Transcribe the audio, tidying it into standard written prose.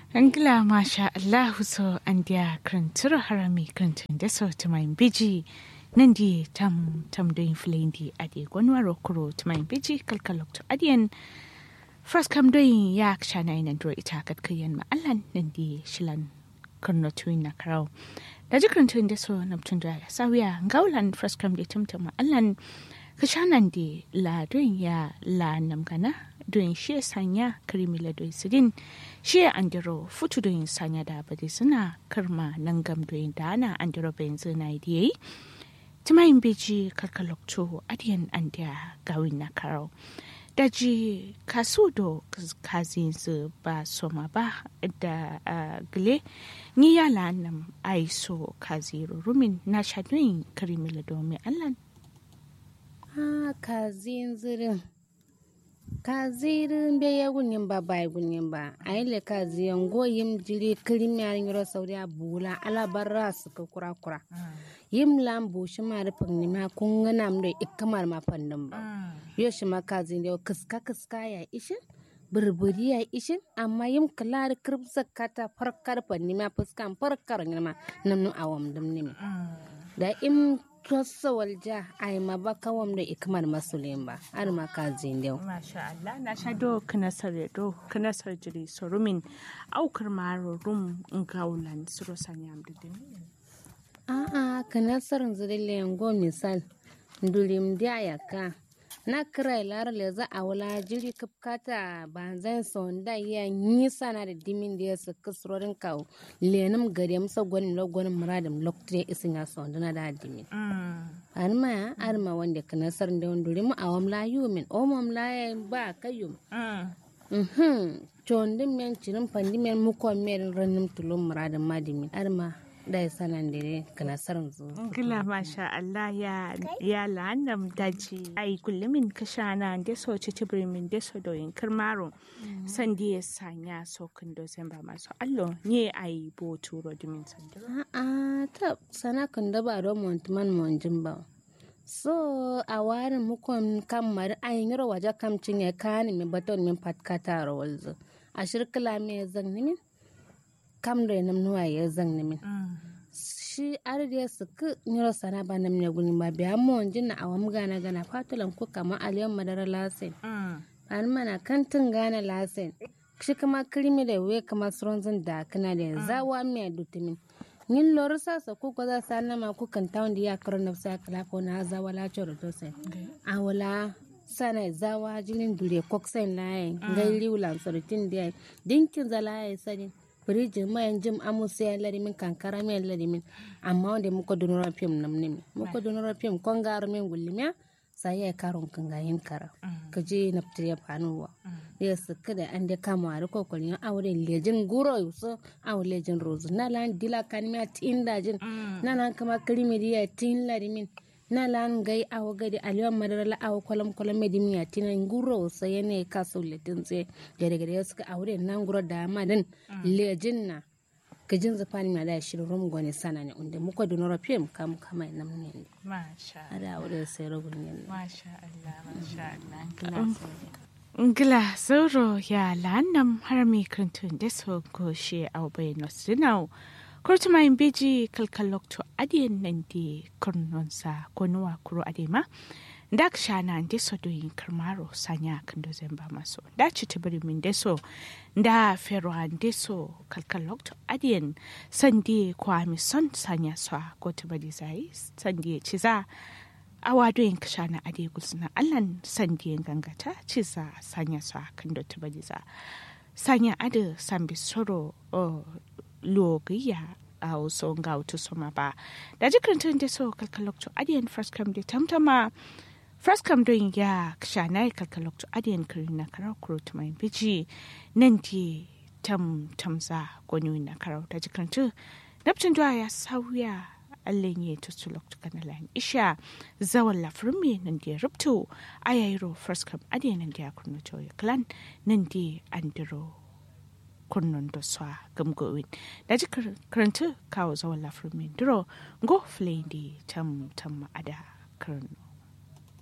Angla masha Allahu so andia kranturo harami krantun deso tumain biji nandi tam doing flendi adi gonwaro kuro tumain biji kalkalok to adian first kam doing yak shana in andro itakat kayan ma allan nandi shilan kurno tuin na karau daji krantun deso namtun da sawiya ngaulan first kam de tumtama allan kashanan di la doing ya la namgana doing shi sanya karimila doing sidin shi andiro futu doing sanya da bade suna karma nangam doing dana andiro benzo na idiyai timayin beji karkalokto adiyan andiya gawin na karau daji kasu do kazin su ba soma ba da gile ni ya lanam aiso kaziru rumin na shadoyin karimila domin allan kazin be ya gunyin ba bai gunyin ba aile kaziyan goyim jiri kirimiyar yoro saudi abula alabarra su ka kura yim lambu shi ma rufin ni ma kun gana mu da ikamar ma fannin ba yo shi ma kazin da kiska ya ishin burburi ya ishin amma yim klar kirbsa kata farkar fanni ma fuskan farkar ni ma nan awam dum ni da im tosa walja ai ma ba kawam da ikmar masulin ba har ma ka zindew masha Allah na sha do kanasar jiri sorumin aukar maro rum ngaulan suro sanyam didin kanasar zidile ngo misal ndulim dia yaka na kira lar le za a wala jiri kapkata banzan sonda ya nisa na da dimin da ya saka surorin kawo lenum gari masa gwanin lagwanin muradin lokacin isin ya sonda na da dimin arma wanda ka nasar da wanda rimu a wamla yumin omam la ya ba kayyum chondin men cirin pandimen mukon men ranin tulun muradin madimin arma da ya sanan dire ka nasar zu kila masha Allah ya la'annam daji ai kullumin kashana da so ci tibrimin da so doyin kirmaro san da ya sanya so kun do san ba masu allo ne ai bo turo dimin sandiro ta sana kan da ba do montman monjin ba so a warin mukon kamar ayin yaro waje kamcin ya kani mi baton min patkata rawalzo a shirkala me zan nimin kam da nam nuwa ya zan nimin shi arde su ku nyoro sana ba nam ne guni ba biya mo jinna awam gana fatulan ku kama aliyan madara lasen an mana kantin gana lasen shi kama krimi da we kama sronzin da kana da zawa me dutimin nin lor sa ku ko za sana ma ku kan tawon da ya karo na sa kala ko na zawa la choro to sai awala sana zawa jinin dure koksen laye ngai liulan sorotin da dinkin zalaye sadin firijin mayan jim amusa ya larimin kankara mai larimin amma wanda muka donora fim namnimi muka donora fim kon garu min gullimiya sai ya karon kan gayin kara ka je na fitar ya fanuwa ya suka da an da kama a rikon kwalin aure lejin guro yuso aure lejin rozu na lan dila kanimiya tin dajin na lan kama kirimiriya tin larimin na lan gai awo gadi aliyan madara la awo kolam medimiya tina nguro sai ne ka sauletin sai gare suka aure nan guro da madan lejin na kajin zafani ma da shirin rum gone sana ne unda muka donora fim kam kama nan ne masha ada aure sai rugun ne masha Allah ngila zoro ya lanam harami krantun deso goshe awbe nosinau kurtuma in beji kalkalok to adiyan nan di kurnonsa konuwa kuro adema dak shana ndi so doyin karmaro sanya kan do zemba maso da ci tibiri min deso da fero deso kalkalok to adiyan sandi kwa mi son sanya so ko tibadi zai sandi ciza awa doyin kashana ade gusna allan sandi gangata ciza sanya so kan do tibadi za sanya ade sambi soro logiya a wasu ga wata soma ba da jikirin da so kalkalokto adiyan first come da tamtama first come don ya shana kalkalokto adiyan kirin na karar kurotu mai biji nan di tamza gwani na karar da jikirin nafcin duwa ya sauya allon ya ta sulokto kanalan isha zawon lafirmi nan di rubto a yayiro first come adiyan nan di ya kurno ya clan nan di andiro kunnon da swa gamgowin da ji karanta kawo zawon lafirmin duro go flendi tam ada karno